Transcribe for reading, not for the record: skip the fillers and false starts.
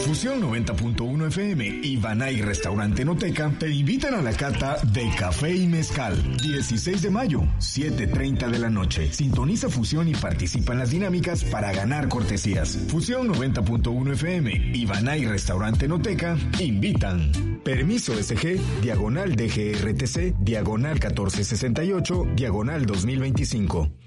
Fusión 90.1 FM y Banay Restaurante Noteca te invitan a la cata de café y mezcal. 16 de mayo, 7:30 de la noche. Sintoniza Fusión y participa en las dinámicas para ganar cortesías. Fusión 90.1 FM y Banay Restaurante Noteca invitan. Permiso SG, diagonal DGRTC, diagonal 1468, diagonal 2025.